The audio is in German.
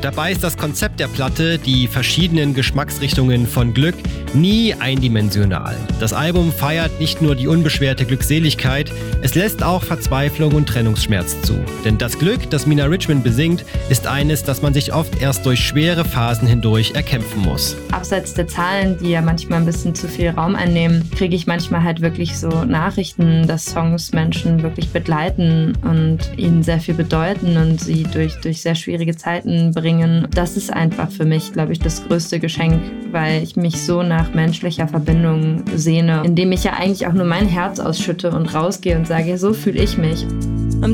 Dabei ist das Konzept der Platte, die verschiedenen Geschmacksrichtungen von Glück, nie eindimensional. Das Album feiert nicht nur die unbeschwerte Glückseligkeit, es lässt auch Verzweiflung und Trennungsschmerz zu. Denn das Glück, das Mina Richmond besingt, ist eines, das man sich oft erst durch schwere Phasen hindurch erkämpfen muss. Abseits der Zahlen, die ja manchmal ein bisschen zu viel Raum einnehmen, kriege ich manchmal halt wirklich so Nachrichten, dass Songs Menschen wirklich begleiten und ihnen sehr viel bedeuten und sie durch sehr schwierige Zeiten bringen. Das ist einfach für mich, glaube ich, das größte Geschenk, weil ich mich so nach menschlicher Verbindung sehne, indem ich ja eigentlich auch nur mein Herz ausschütte und rausgehe und sage, so fühle ich mich.